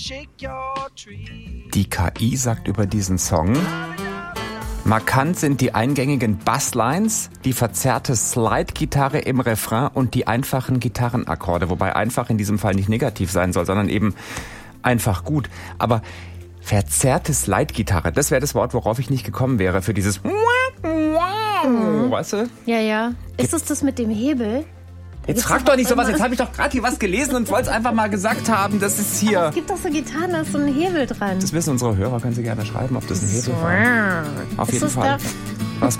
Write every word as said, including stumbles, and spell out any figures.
Die K I sagt über diesen Song: Markant sind die eingängigen Basslines, die verzerrte Slide-Gitarre im Refrain und die einfachen Gitarrenakkorde. Wobei einfach in diesem Fall nicht negativ sein soll, sondern eben einfach gut. Aber verzerrte Slide-Gitarre, das wäre das Wort, worauf ich nicht gekommen wäre für dieses mhm. Weißt du? Ja, ja. Ist es das mit dem Hebel? Jetzt frag doch nicht sowas, jetzt habe ich doch gerade hier was gelesen und wollte es einfach mal gesagt haben, das ist hier... Aber es gibt doch so Gitarren, da ist so ein Hebel dran. Das wissen unsere Hörer, können Sie gerne schreiben, ob das ein Hebel war. Auf jeden Fall. Was